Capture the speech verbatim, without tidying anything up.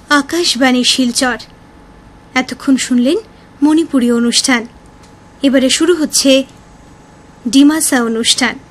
আকাশবাণী শিলচর। এতক্ষণ শুনলেন মণিপুরী অনুষ্ঠান। এবারে শুরু হচ্ছে ডিমাসা অনুষ্ঠান।